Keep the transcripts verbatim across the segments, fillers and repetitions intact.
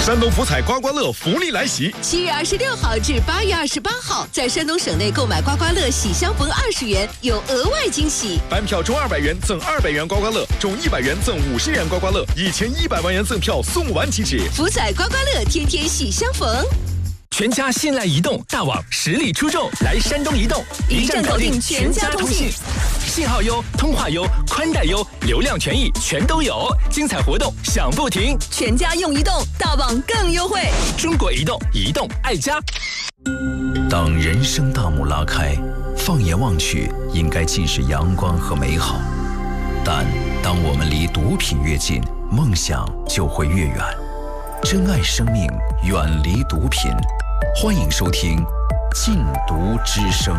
山东福彩刮刮乐福利来袭， 七月二十六号至八月二十八号，在山东省内购买刮刮乐喜相逢二十元，有额外惊喜。 单票中二百元赠二百元刮刮乐，中一百元赠五十元刮刮乐，一千一百万元赠票送完即止。 福彩刮刮乐，天天喜相逢。 全家信赖移动大网实力出众，来山东移动，一站搞定全家通信，信号优，通话优，宽带优，流量权益全都有，精彩活动享不停。 全家用移动，大网更优惠。 中国移动，移动爱家。 当人生大幕拉开，放眼望去，应该尽是阳光和美好。但当我们离毒品越近，梦想就会越远。珍爱生命，远离毒品。欢迎收听《禁毒之声》。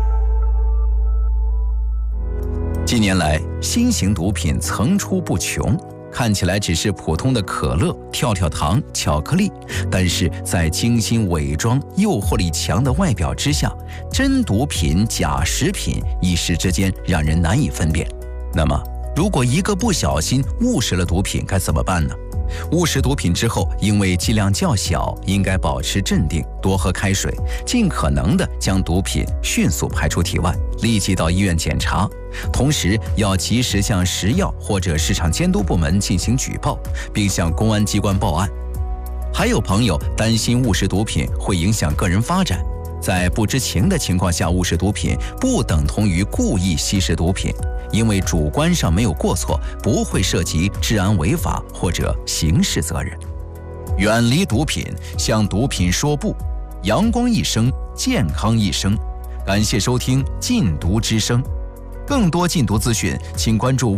近年来，新型毒品层出不穷，看起来只是普通的可乐、跳跳糖、巧克力，但是在精心伪装、诱惑力强的外表之下，真毒品、假食品一时之间让人难以分辨。那么，如果一个不小心误食了毒品，该怎么办呢？误食毒品之后，因为剂量较小，应该保持镇定，多喝开水，尽可能的将毒品迅速排出体外，立即到医院检查，同时要及时向食药或者市场监督部门进行举报，并向公安机关报案。还有朋友担心误食毒品会影响个人发展，在不知情的情况下误食毒品，不等同于故意吸食毒品，因为主观上没有过错，不会涉及治安违法或者刑事责任。远离毒品，向毒品说不，阳光一生，健康一生。感谢收听禁毒之声，更多禁毒资讯，请关注